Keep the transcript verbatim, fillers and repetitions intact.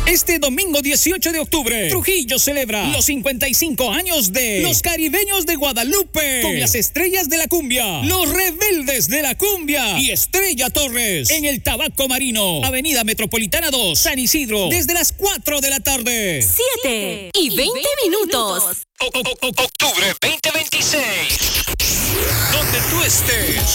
Este domingo dieciocho de octubre, Trujillo celebra los cincuenta y cinco años de Los Caribeños de Guadalupe, con las estrellas de la cumbia, Los Rebeldes de la Cumbia y Estrella Torres, en el Tabaco Marino, Avenida Metropolitana dos, San Isidro, desde las cuatro de la tarde. siete y veinte minutos. Octubre veinte veintiséis. Donde tú estés.